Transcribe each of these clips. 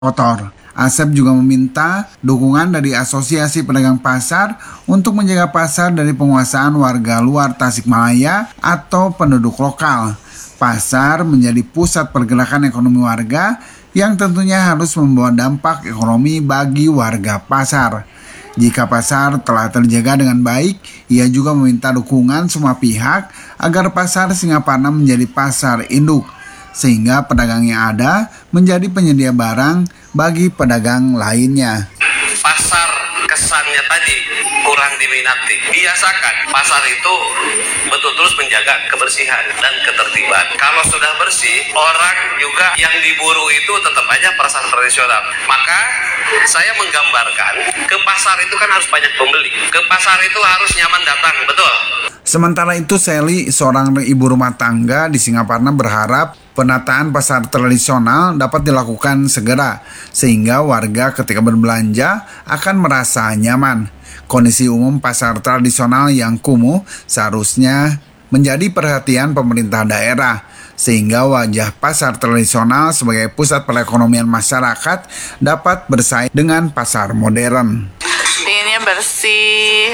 kotor. Asep juga meminta dukungan dari Asosiasi Pedagang Pasar untuk menjaga pasar dari penguasaan warga luar Tasikmalaya atau penduduk lokal. Pasar menjadi pusat pergerakan ekonomi warga yang tentunya harus membawa dampak ekonomi bagi warga pasar. Jika pasar telah terjaga dengan baik, ia juga meminta dukungan semua pihak agar pasar Singaparna menjadi pasar induk, sehingga pedagang yang ada menjadi penyedia barang bagi pedagang lainnya. Pasar kesannya tadi kurang diminati. Biasakan pasar itu betul-betul menjaga kebersihan dan ketertiban. Kalau sudah bersih, orang juga yang diburu itu tetap aja pasar tradisional. Maka saya menggambarkan, ke pasar itu kan harus banyak pembeli. Ke pasar itu harus nyaman datang, betul? Sementara itu, Sally, seorang ibu rumah tangga di Singaparna, berharap penataan pasar tradisional dapat dilakukan segera, sehingga warga ketika berbelanja akan merasa nyaman. Kondisi umum pasar tradisional yang kumuh seharusnya menjadi perhatian pemerintah daerah, sehingga wajah pasar tradisional sebagai pusat perekonomian masyarakat dapat bersaing dengan pasar modern. Inginnya bersih,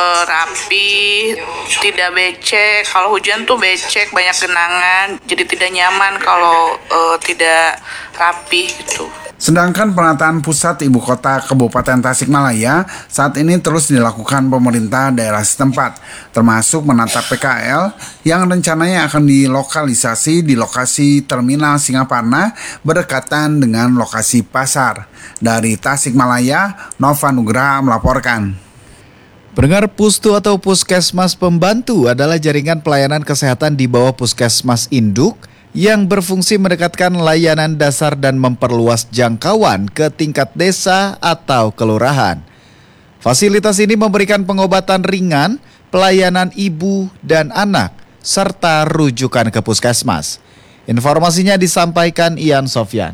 rapi, tidak becek. Kalau hujan tuh becek, banyak genangan, jadi tidak nyaman kalau tidak rapi gitu. Sedangkan penataan pusat ibu kota Kabupaten Tasikmalaya saat ini terus dilakukan pemerintah daerah setempat, termasuk menata PKL yang rencananya akan dilokalisasi di lokasi terminal Singaparna berdekatan dengan lokasi pasar. Dari Tasikmalaya, Nova Nugraha melaporkan. Pendengar, Pustu atau Puskesmas Pembantu adalah jaringan pelayanan kesehatan di bawah Puskesmas Induk yang berfungsi mendekatkan layanan dasar dan memperluas jangkauan ke tingkat desa atau kelurahan. Fasilitas ini memberikan pengobatan ringan, pelayanan ibu dan anak, serta rujukan ke puskesmas. Informasinya disampaikan Ian Sofyan.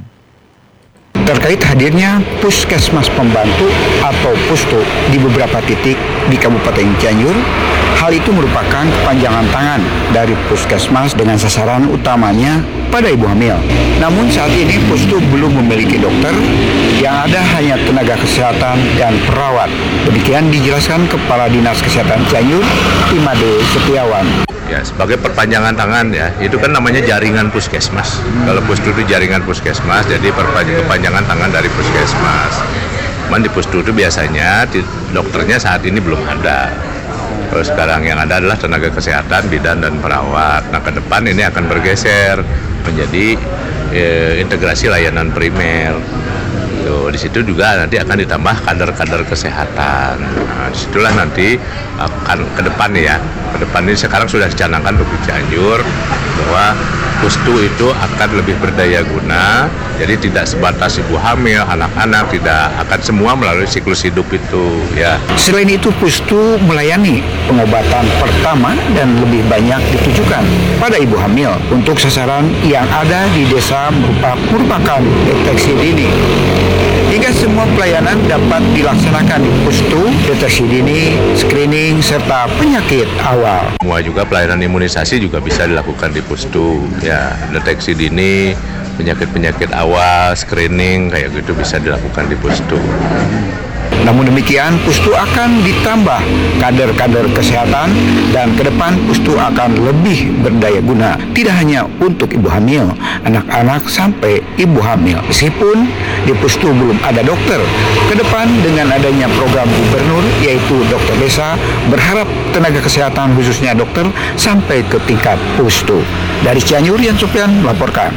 Terkait hadirnya Puskesmas Pembantu atau Pustu di beberapa titik di Kabupaten Cianjur, hal itu merupakan kepanjangan tangan dari Puskesmas dengan sasaran utamanya pada ibu hamil. Namun saat ini Pustu belum memiliki dokter, yang ada hanya tenaga kesehatan dan perawat. Demikian dijelaskan Kepala Dinas Kesehatan Cianjur, Imade Setiawan. Ya, sebagai perpanjangan tangan ya, itu kan namanya jaringan puskesmas. Kalau Pustu itu jaringan puskesmas, jadi perpanjangan tangan dari puskesmas. Cuman di Pustu itu biasanya dokternya saat ini belum ada. Kalau sekarang yang ada adalah tenaga kesehatan, bidan dan perawat. Nah, ke depan ini akan bergeser menjadi integrasi layanan primer. Di situ juga nanti akan ditambah kader-kader kesehatan. Nah, disitulah nanti akan ke depan ya. Ke depan ini sekarang sudah dicanangkan untuk di Cianjur bahwa Pustu itu akan lebih berdaya guna, jadi tidak sebatas ibu hamil, anak-anak, tidak akan semua melalui siklus hidup itu ya. Selain itu, Pustu melayani pengobatan pertama dan lebih banyak ditujukan pada ibu hamil untuk sasaran yang ada di desa merupakan deteksi dini. Hingga semua pelayanan dapat dilaksanakan di Pustu, deteksi dini, screening, serta penyakit awal. Semua juga pelayanan imunisasi juga bisa dilakukan di Pustu. Ya, deteksi dini, penyakit-penyakit awal, screening, kayak gitu bisa dilakukan di Pustu. Namun demikian, Pustu akan ditambah kader-kader kesehatan dan ke depan Pustu akan lebih berdaya guna. Tidak hanya untuk ibu hamil, anak-anak sampai ibu hamil. Meskipun di Pustu belum ada dokter, ke depan dengan adanya program gubernur yaitu dokter desa, berharap tenaga kesehatan khususnya dokter sampai ke tingkat Pustu. Dari Cianjur, Ian Sofyan melaporkan.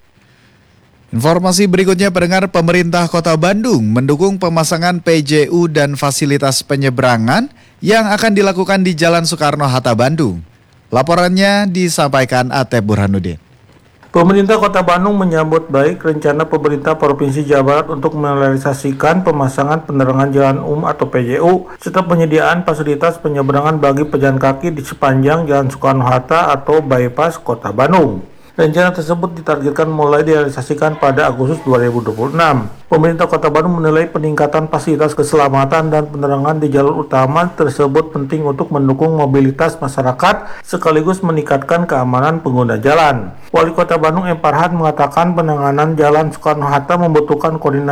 Informasi berikutnya, pendengar, pemerintah Kota Bandung mendukung pemasangan PJU dan fasilitas penyeberangan yang akan dilakukan di Jalan Soekarno-Hatta Bandung. Laporannya disampaikan Atep Burhanuddin. Pemerintah Kota Bandung menyambut baik rencana pemerintah Provinsi Jawa Barat untuk merealisasikan pemasangan penerangan jalan umum atau PJU serta penyediaan fasilitas penyeberangan bagi pejalan kaki di sepanjang Jalan Soekarno-Hatta atau bypass Kota Bandung. Rencana tersebut ditargetkan mulai direalisasikan pada Agustus 2026. Pemerintah Kota Bandung menilai peningkatan fasilitas keselamatan dan penerangan di jalur utama tersebut penting untuk mendukung mobilitas masyarakat sekaligus meningkatkan keamanan pengguna jalan. Wali Kota Bandung M. Farhan mengatakan penanganan Jalan Soekarno-Hatta membutuhkan koordinasi